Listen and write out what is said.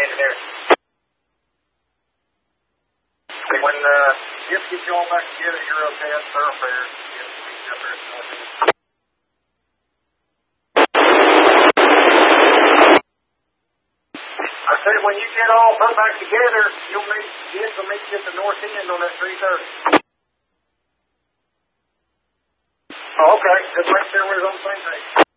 engineer. When Jim gets you all back together, you're okay at thoroughfare. I said when you get all put back together, you'll meet Jim will meet you at the north end on that 330. Oh, okay. Just make sure we're on the same page.